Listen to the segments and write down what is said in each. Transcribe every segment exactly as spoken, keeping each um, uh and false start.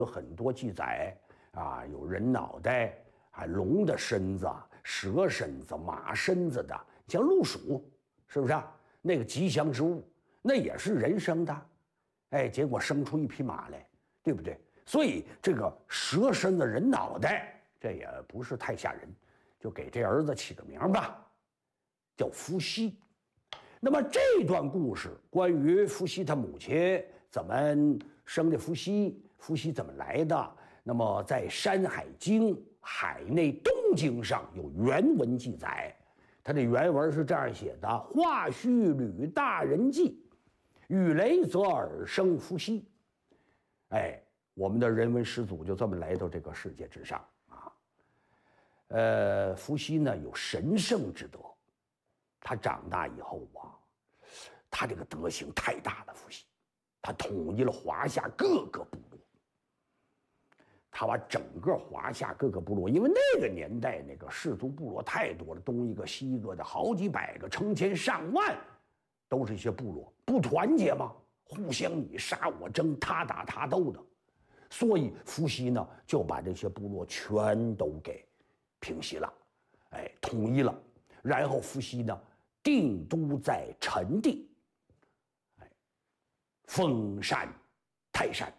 有很多记载啊，有人脑袋，还龙的身子、蛇身子、马身子的，像鹿鼠，是不是啊？那个吉祥之物，那也是人生的，哎，结果生出一匹马来，对不对？所以这个蛇身子、人脑袋，这也不是太吓人，就给这儿子起个名吧，叫伏羲。那么这段故事关于伏羲他母亲怎么生的伏羲，伏羲怎么来的，那么在《山海经·海内东经》上有原文记载，它的原文是这样写的：华胥吕大人纪，禹雷泽尔生伏羲。哎，我们的人文始祖就这么来到这个世界之上啊。呃，伏羲呢有神圣之德，他长大以后啊，他这个德行太大了。伏羲，他统一了华夏各个部落，他把整个华夏各个部落，因为那个年代那个氏族部落太多了，东一个西一个的，好几百个、成千上万，都是一些部落，不团结吗？互相你杀我争，他打他斗的。所以伏羲呢就把这些部落全都给平息了，哎，统一了。然后伏羲呢定都在陈地，哎，封禅泰山。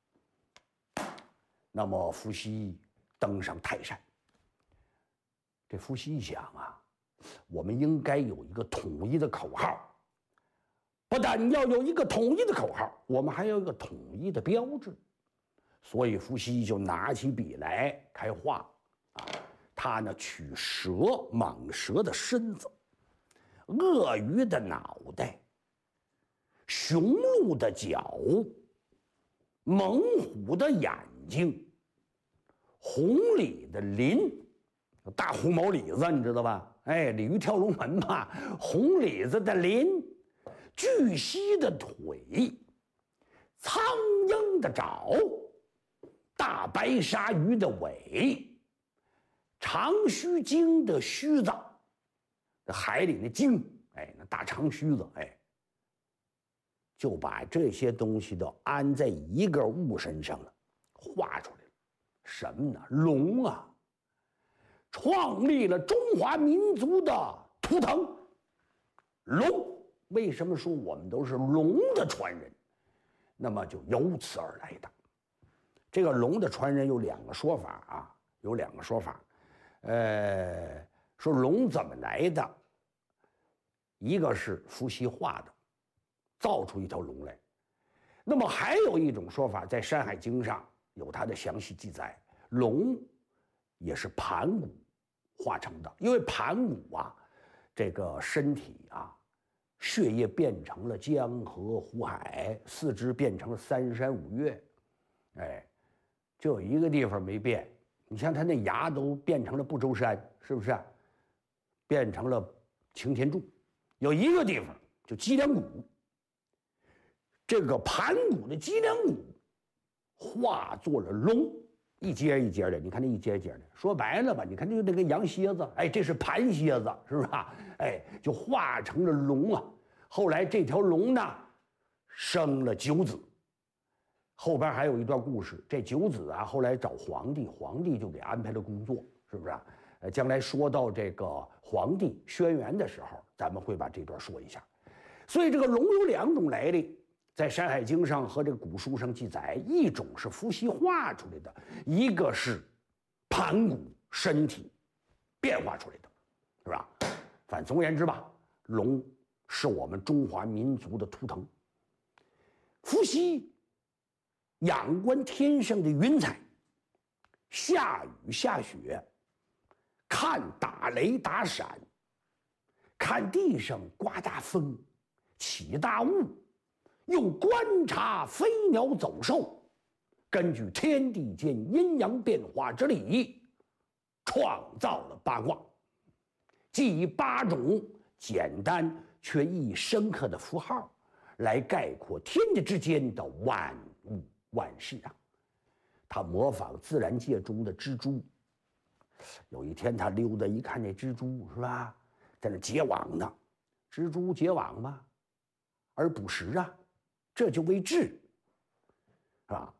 那么伏羲登上泰山，这伏羲想啊，我们应该有一个统一的口号。不但要有一个统一的口号，我们还要有一个统一的标志。所以伏羲就拿起笔来开画啊，他呢取蛇、蟒蛇的身子，鳄鱼的脑袋，雄鹿的角，猛虎的眼睛，红鲤的鳞，大红毛鲤子你知道吧？哎，鲤鱼跳龙门嘛，红鲤子的鳞，巨蜥的腿，苍鹰的爪，大白鲨鱼的尾，长须鲸的须子，这海里那鲸，哎，那大长须子，哎，就把这些东西都安在一个物身上了，画出来了。什么呢？龙啊！创立了中华民族的图腾。龙，为什么说我们都是龙的传人？那么就由此而来的。这个龙的传人有两个说法啊，有两个说法。呃，说龙怎么来的？一个是伏羲画的，造出一条龙来。那么还有一种说法，在《山海经》上有它的详细记载，龙也是盘古画成的。因为盘古啊，这个身体啊，血液变成了江河湖海，四肢变成了三山五岳，哎，就有一个地方没变。你像他那牙都变成了不周山，是不是？变成了擎天柱。有一个地方就脊梁骨，这个盘古的脊梁骨化作了龙，一节一节的。你看那一节一节的，说白了吧，你看就那个羊蝎子，哎，这是盘蝎子，是不是啊？哎，就化成了龙啊。后来这条龙呢，生了九子。后边还有一段故事，这九子啊，后来找皇帝，皇帝就给安排了工作，是不是啊？呃，将来说到这个皇帝轩辕的时候，咱们会把这段说一下。所以这个龙有两种来历，在《山海经》上和这个古书上记载，一种是伏羲画出来的，一个是盘古身体变化出来的，是吧？反正总而言之吧，龙是我们中华民族的图腾。伏羲仰观天上的云彩，下雨下雪，看打雷打闪，看地上刮大风，起大雾，又观察飞鸟走兽，根据天地间阴阳变化之理，创造了八卦，即以八种简单却意义深刻的符号来概括天地之间的万物万事啊。他模仿自然界中的蜘蛛，有一天他溜达一看，那蜘蛛是吧，在那结网呢。蜘蛛结网嘛，而捕食啊，这就为智，是吧？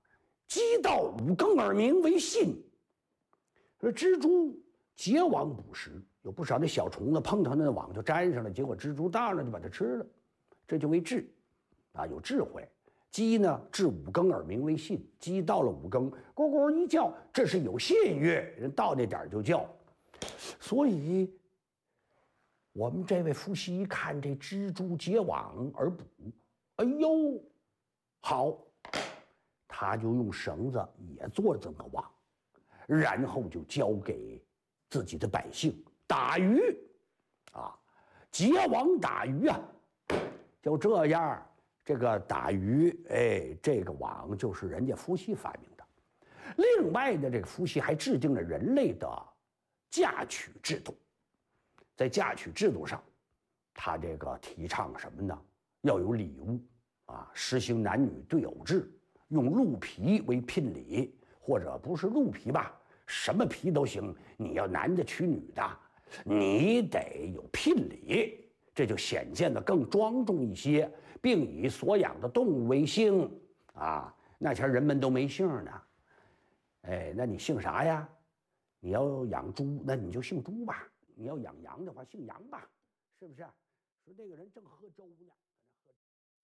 鸡到五更而鸣为信。说蜘蛛结网捕食，有不少那小虫子碰到那网就粘上了，结果蜘蛛到了就把它吃了，这就为智，啊，有智慧。鸡呢，至五更而鸣为信，鸡到了五更，咕咕一叫，这是有信誉，人到那点就叫。所以，我们这位夫妻一看这蜘蛛结网而捕，哎呦，好，他就用绳子也做这么网，然后就交给自己的百姓打鱼，啊，结网打鱼啊，就这样。这个打鱼，哎，这个网就是人家伏羲发明的。另外呢，这个伏羲还制定了人类的嫁娶制度。在嫁娶制度上，他这个提倡什么呢？要有礼物啊，实行男女对偶制，用鹿皮为聘礼，或者不是鹿皮吧，什么皮都行。你要男的娶女的，你得有聘礼，这就显现得更庄重一些。并以所养的动物为姓，啊，那前人们都没姓呢，哎，那你姓啥呀？你要养猪，那你就姓猪吧；你要养羊的话，姓羊吧，是不是？说这个人正喝粥呢。